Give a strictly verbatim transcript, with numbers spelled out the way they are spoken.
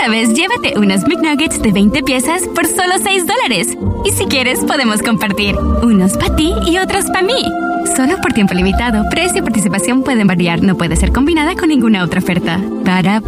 vez llévate unos McNuggets de veinte piezas por solo seis dólares. Y si quieres, podemos compartir. Unos para ti y otros para mí. Solo por tiempo limitado. Precio y participación pueden variar. No puede ser combinada con ninguna otra oferta. Para